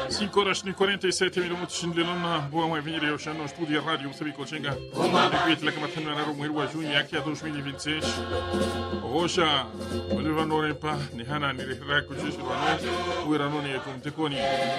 5 horas e 47 minutos ndelona boa uma vinha ao chão no estúdio rádio Moçambique Chenga repete lá que matando na Roma irwa junho aqui a 2026 roxa olivando repa ni hana ni reka kuchishi wano uira noni kumtekoni